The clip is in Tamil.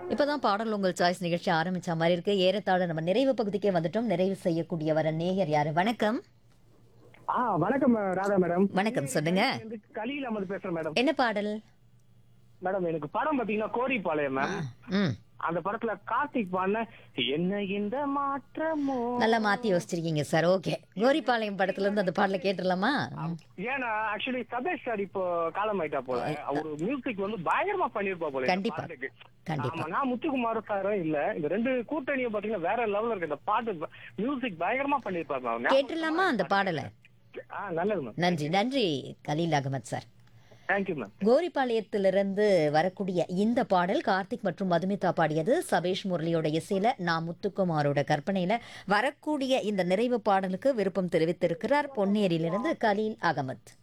இப்பதான் பாடல் உங்கள் சாய்ஸ் நிகழ்ச்சி ஆரம்பிச்ச மாதிரி இருக்கு. ஏறத்தாழ நம்ம நிறைவு பகுதிக்கே வந்துட்டோம். நிறைவு செய்யக்கூடிய வர நேயர் யாரு? வணக்கம். வணக்கம் ராதா மேடம். வணக்கம், சொல்லுங்க. கலியில் அமது பேசுறேன் மேடம். என்ன பாடல்? மேடம் எனக்கு படம் பாத்தீங்கன்னா கோரிப்பாளையம் ஆ, மேம். ம். அந்த படத்துல கார்த்திக் பாடின என்ன இந்த மாற்றமோ. நல்லா மாத்தி யோசிச்சிருக்கீங்க சார். ஓகே, கோரிப்பாளையம் படத்துல இருந்து அந்த பாடலை கேட்டுடலாமா? ஏன்னா ஆக்சுவலி சபேஷ் சார் இப்போ காலமாயிட்டா போல. அவரு மியூசிக் வந்து பயங்கரமா பண்ணிருப்பா போல இந்த கண்டிப்பா. பாட்டுக்கு. கண்டிப்பா. ஆமா, நான் முத்துக்குமார் சாரும் இல்ல, இந்த ரெண்டு கூட்டணியும் பாத்தீங்கன்னா வேற லெவல்ல இருக்கு. இந்த பாட்டு மியூசிக் பயங்கரமா பண்ணிருப்பாங்க அவங்க. கேட்டுடலாமா அந்த பாடலை? நல்லது மேம். நன்றி நன்றி Khaleel Ahmed sir. Thank you ma'am. கோரிப்பாளையத்திலிருந்து வரக்கூடிய இந்த பாடல் கார்த்திக் மற்றும் மதுமிதா பாடியது. சபேஷ் முரளியோட இசையில, நான் முத்துக்குமாரோட கற்பனையில வரக்கூடிய இந்த நிறைவு பாடலுக்கு விருப்பம் தெரிவித்திருக்கிறார் பொன்னேரியிலிருந்து கலீல் அகமத்.